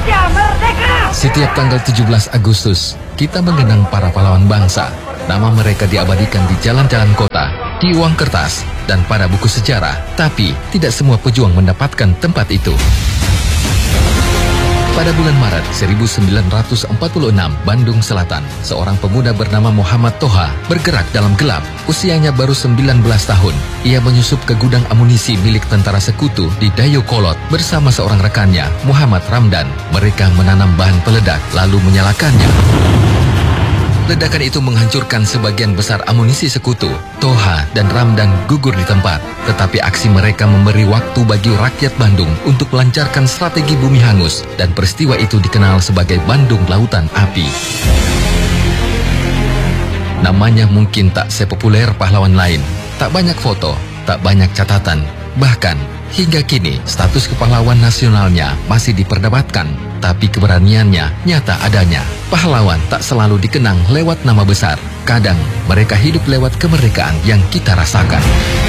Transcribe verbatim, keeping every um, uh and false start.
Indonesia merdeka! Setiap tanggal tujuh belas Agustus, kita mengenang para pahlawan bangsa. Nama mereka diabadikan di jalan-jalan kota, di uang kertas, dan pada buku sejarah. Tapi, tidak semua pejuang mendapatkan tempat itu. Pada bulan Maret seribu sembilan ratus empat puluh enam, Bandung Selatan, seorang pemuda bernama Muhammad Toha bergerak dalam gelap. Usianya baru sembilan belas tahun. Ia menyusup ke gudang amunisi milik tentara sekutu di Dayakolot bersama seorang rekannya, Muhammad Ramdan. Mereka menanam bahan peledak lalu menyalakannya. Ledakan itu menghancurkan sebagian besar amunisi sekutu. Toha dan Ramdan gugur di tempat. Tetapi aksi mereka memberi waktu bagi rakyat Bandung untuk melancarkan strategi bumi hangus. Dan peristiwa itu dikenal sebagai Bandung Lautan Api. Namanya mungkin tak sepopuler pahlawan lain. Tak banyak foto, tak banyak catatan. Bahkan, hingga kini status kepahlawan nasionalnya masih diperdebatkan. Tapi keberaniannya nyata adanya. Pahlawan tak selalu dikenang lewat nama besar. Kadang mereka hidup lewat kemerdekaan yang kita rasakan.